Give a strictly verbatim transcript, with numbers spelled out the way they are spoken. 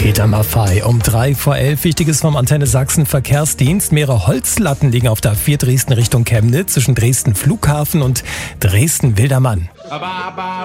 Peter Maffay um drei vor elf. Wichtiges vom Antenne Sachsen Verkehrsdienst. Mehrere Holzlatten liegen auf der A vier Dresden Richtung Chemnitz zwischen Dresden Flughafen und Dresden Wildermann.